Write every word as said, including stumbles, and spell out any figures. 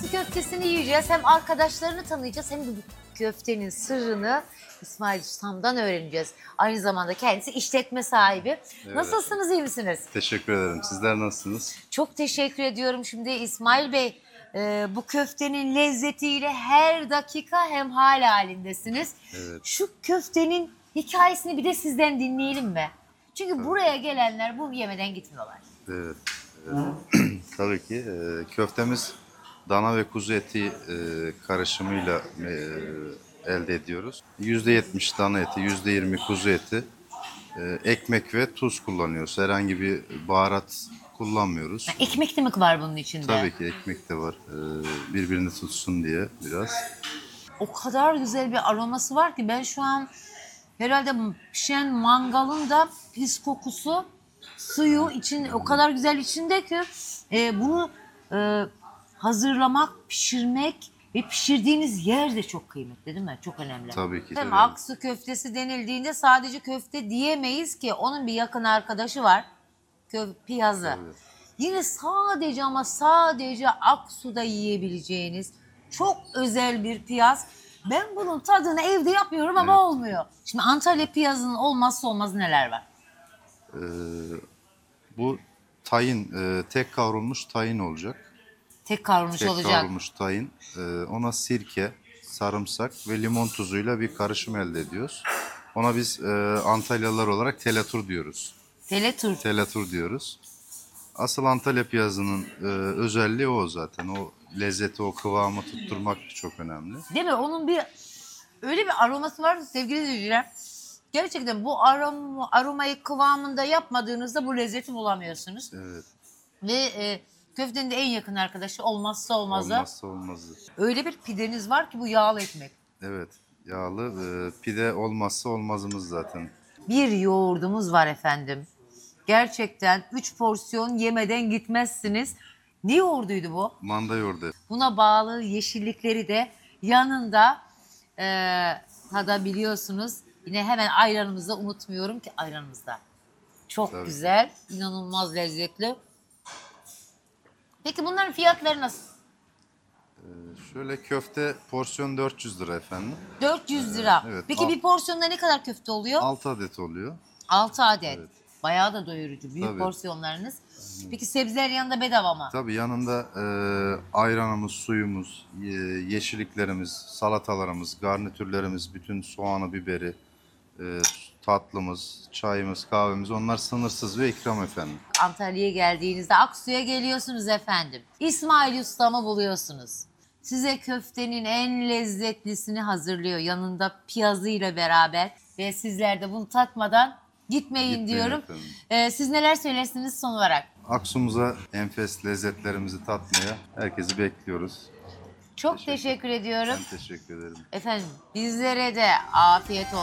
Aksu köftesini yiyeceğiz. Hem arkadaşlarını tanıyacağız hem de bu köftenin sırrını İsmail Ustam'dan öğreneceğiz. Aynı zamanda kendisi işletme sahibi. Evet. Nasılsınız, iyi misiniz? Teşekkür ederim. Sizler nasılsınız? Çok teşekkür ediyorum. Şimdi İsmail Bey, e, bu köftenin lezzetiyle her dakika hemhal halindesiniz. Evet. Şu köftenin hikayesini bir de sizden dinleyelim mi? Çünkü Tabii. buraya gelenler bu yemeden gitmiyorlar. Evet. evet. Tabii ki. E, köftemiz dana ve kuzu eti e, karışımıyla e, elde ediyoruz. yüzde yetmiş dana eti, yüzde yirmi kuzu eti. E, ekmek ve tuz kullanıyoruz. Herhangi bir baharat kullanmıyoruz. Yani ekmek de mi var bunun içinde? Tabii ki ekmek de var. E, birbirini tutsun diye biraz. O kadar güzel bir aroması var ki ben şu an herhalde pişen mangalın da pis kokusu, suyu için o kadar güzel içinde ki e, bunu e, hazırlamak, pişirmek ve pişirdiğiniz yer de çok kıymetli değil mi? Çok önemli. Tabii ki. Değil mi? Tabii. Aksu köftesi denildiğinde sadece köfte diyemeyiz ki onun bir yakın arkadaşı var. Kö piyazı. Evet. Yine sadece ama sadece Aksu'da yiyebileceğiniz çok özel bir piyaz. Ben bunun tadını evde yapıyorum ama Evet. olmuyor. Şimdi Antalya piyazının olmazsa olmazı neler var? E, bu tayin, e, tek kavrulmuş tayin olacak. Tek kavrulmuş Tek olacak. kavrulmuş tahin. Ee, ona sirke, sarımsak ve limon tuzuyla bir karışım elde ediyoruz. Ona biz e, Antalyalılar olarak teletur diyoruz. Teletur. Teletur diyoruz. Asıl Antalya piyazının e, özelliği o zaten. O lezzeti, o kıvamı tutturmak çok önemli. Değil mi? Onun bir öyle bir aroması var sevgili izleyiciler. Gerçekten bu arom, aromayı kıvamında yapmadığınızda bu lezzeti bulamıyorsunuz. Evet. Ve e, köftenin de en yakın arkadaşı olmazsa olmazı. Olmazsa olmazı. Öyle bir pideniz var ki bu yağlı ekmek. Evet. Yağlı e, pide olmazsa olmazımız zaten. Bir yoğurdumuz var efendim. Gerçekten üç porsiyon yemeden gitmezsiniz. Ne yoğurduydu bu? Manda yoğurdu. Buna bağlı yeşillikleri de yanında e, tadabiliyorsunuz. Yine hemen ayranımızı da unutmuyorum ki ayranımızda. Çok Tabii. güzel, inanılmaz lezzetli. Peki bunların fiyatları nasıl? Şöyle köfte porsiyon dört yüz lira efendim. dört yüz lira. evet. Peki Al- bir porsiyonda ne kadar köfte oluyor? altı adet oluyor. altı adet. Evet. Bayağı da doyurucu. Büyük Tabii. porsiyonlarınız. Peki sebzeler yanında bedava mı? Tabii yanında e, ayranımız, suyumuz, ye- yeşilliklerimiz, salatalarımız, garnitürlerimiz, bütün soğanı, biberi, e, tatlımız, çayımız, kahvemiz onlar sınırsız ve ikram efendim. Antalya'ya geldiğinizde Aksu'ya geliyorsunuz efendim. İsmail Ustam'ı buluyorsunuz. Size köftenin en lezzetlisini hazırlıyor yanında piyazıyla beraber. Ve sizler de bunu tatmadan gitmeyin, Gitmeyin diyorum. efendim. Ee, siz neler söylersiniz son olarak? Aksumuza enfes lezzetlerimizi tatmaya herkesi bekliyoruz. Çok Teşekkür- teşekkür ediyorum. Ben teşekkür ederim. Efendim bizlere de afiyet olsun.